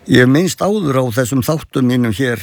Ég minnst áður á þessum þáttum mínum hér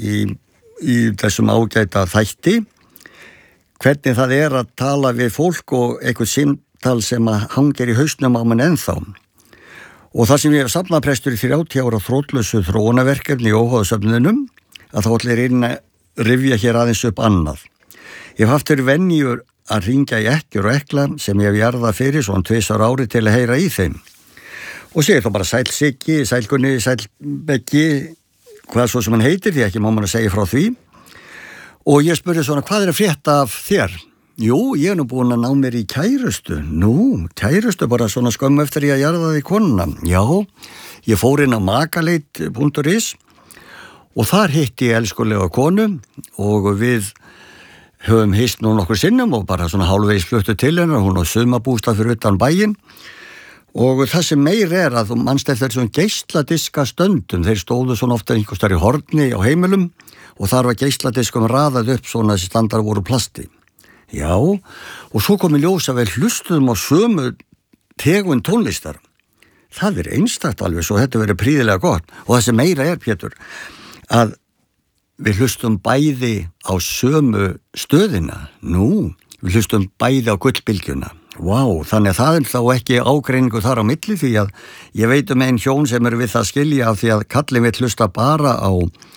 í þessum ágæta þætti hvernig það að tala við fólk og eitthvað símtal sem að hangir í hausnum á mann ennþá. Og það sem ég hef safnaprestur í 30 ára þrótlausu þróunarverkefni í óháðsöfnunum að þá ætla ég inn að rifja hér aðeins upp annað. Ég hef haft fyrir venjur að ringja í ekkjur og ekla sem ég hef jarðað fyrir svona 2 ári til að heyra í þeim. Og segir þá bara sæl Siggi, sæl Gunni, sæl Beggi, hvað svo sem hann heitir, því ekki má mann að segja frá því. Og ég spurði svona, hvað að frétta af þér? Jú, ég nú búin að ná mér í kærustu. Nú, kærustu bara svona skömmu eftir ég að jarða því konuna. Já, ég fór inn á makaleit.is og þar hitti ég elskulega konu og við höfum hist nú nokkur sinnum og bara svona hálfvegis fluttu til hennar, hún á sumabústað fyrir utan bæinn. Og það sem meir að þú manst eftir svona geisladiska stöndum, þeir stóðu svona ofta einhvers staðar í horni á heimilum og þar var geisladiskum raðað upp svona þessi standar voru plasti. Já, og svo kom í ljós að við hlustuðum á sömu tegund tónlistar. Það einstakt alveg, svo þetta verið prýðilega gott. Og það sem meira Pétur, að við hlustum bæði á sömu stöðina. Nú, við hlustum bæði á gullbylgjuna. Vá, þannig að það þá ekki ágreiningu þar á milli því að ég veit ein hjón sem við það skilja af því að kallinn vill hlusta bara á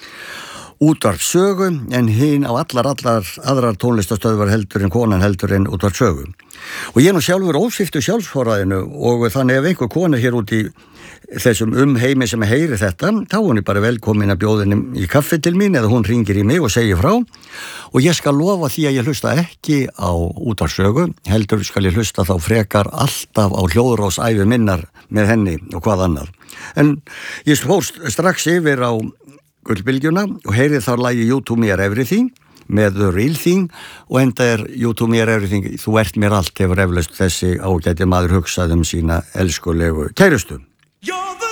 útvarpssögu en hinn á allar aðrar tónlistastöðvar heldur en konan heldur en útvarpssögu. Og ég nú sjálfur ósviptu sjálfsforræðinu og þannig ef einhver kona hér út í þessum heimi sem heyri þetta, þá hún bara velkomin að bjóðinni í kaffi til mín eða hún ringir í mig og segir frá og ég skal lofa því að ég hlusta ekki á útvarpssögu, heldur skal ég hlusta þá frekar alltaf á hljóðrásæfi minnar með henni og hvað annað. En ég fór strax yfir á gullbylgjuna og heyrið þar lagi You To Me Everything með The Real Thing og enda You To Me Everything, þú ert mér allt hefur eflaust þessi ágæti maður hugsað sína elskulegu kærustu. You're the